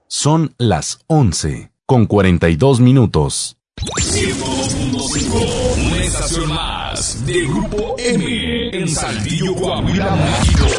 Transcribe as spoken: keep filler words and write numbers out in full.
Son las once con cuarenta y dos minutos. ciento dos punto cinco, una estación más de Grupo M en Saltillo, Coahuila, México.